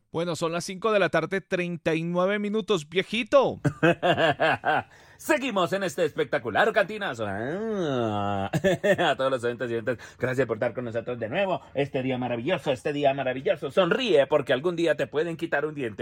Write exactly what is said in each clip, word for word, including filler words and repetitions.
Bueno, son las cinco de la tarde, treinta y nueve minutos, viejito. Seguimos en este espectacular cantinazo. Ah, a todos los oyentes y oyentes, gracias por estar con nosotros de nuevo. Este día maravilloso, este día maravilloso. Sonríe porque algún día te pueden quitar un diente.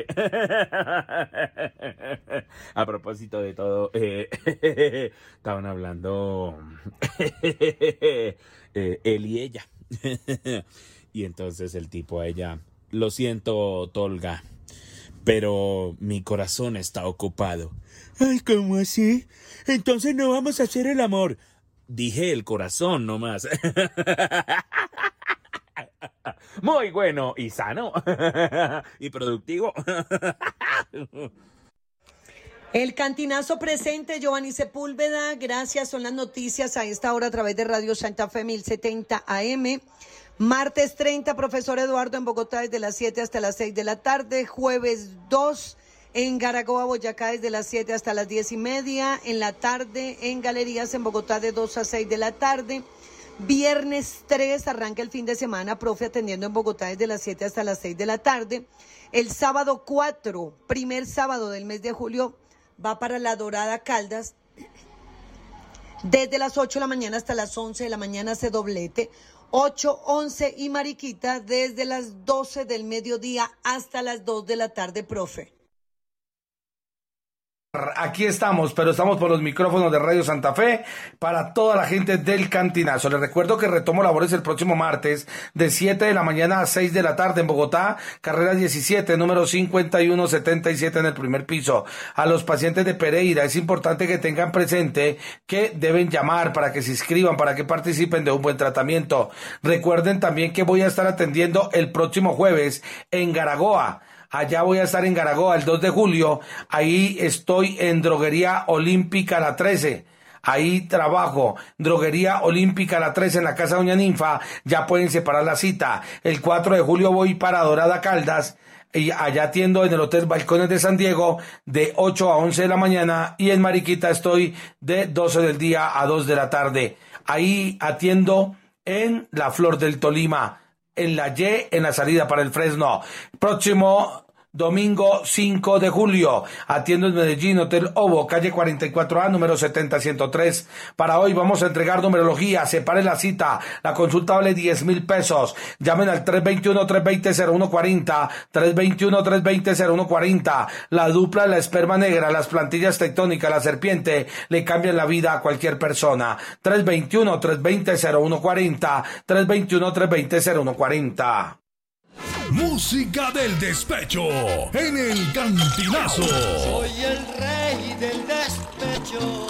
A propósito de todo, eh, estaban hablando eh, él y ella. Y entonces el tipo a ella: lo siento, Tolga, pero mi corazón está ocupado. Ay, ¿cómo así? Entonces no vamos a hacer el amor. Dije el corazón nomás. Muy bueno y sano y productivo. El cantinazo presente, Giovanni Sepúlveda. Gracias, son las noticias a esta hora a través de Radio Santa Fe mil setenta A M. Martes treinta, profesor Eduardo en Bogotá desde las siete hasta las seis de la tarde. Jueves dos en Garagoa, Boyacá desde las siete hasta las diez y media. En la tarde en Galerías en Bogotá de dos a seis de la tarde. Viernes tres arranca el fin de semana, profe atendiendo en Bogotá desde las siete hasta las seis de la tarde. El sábado cuatro, primer sábado del mes de julio, va para La Dorada, Caldas. Desde las ocho de la mañana hasta las once de la mañana hace doblete. ocho, once y Mariquita desde las doce del mediodía hasta las dos de la tarde, profe. Aquí estamos, pero estamos por los micrófonos de Radio Santa Fe para toda la gente del Cantinazo. Les recuerdo que retomo labores el próximo martes de siete de la mañana a seis de la tarde en Bogotá, carrera diecisiete, número cincuenta y uno setenta y siete en el primer piso. A los pacientes de Pereira es importante que tengan presente que deben llamar para que se inscriban, para que participen de un buen tratamiento. Recuerden también que voy a estar atendiendo el próximo jueves en Garagoa. Allá voy a estar en Garagoa el dos de julio, ahí estoy en Droguería Olímpica La trece, ahí trabajo, Droguería Olímpica La trece en la Casa Doña Ninfa, ya pueden separar la cita. El cuatro de julio voy para Dorada, Caldas, y allá atiendo en el Hotel Balcones de San Diego de ocho a once de la mañana, y en Mariquita estoy de doce del día a dos de la tarde. Ahí atiendo en La Flor del Tolima, en la Y, en la salida para el Fresno. Próximo domingo cinco de julio, atiendo en Medellín, Hotel Ovo, calle cuarenta y cuatro A, número setenta ciento tres. Para hoy vamos a entregar numerología, separe la cita, la consulta vale diez mil pesos. Llamen al tres veintiuno, tres veinte, cero uno cuarenta, tres veintiuno, tres veinte, cero uno cuarenta. La dupla, la esperma negra, las plantillas tectónicas, la serpiente, le cambian la vida a cualquier persona. tres veintiuno, tres veinte, cero uno cuarenta, tres veintiuno, tres veinte, cero uno cuarenta. Música del despecho en el Cantinazo. Soy el rey del despecho.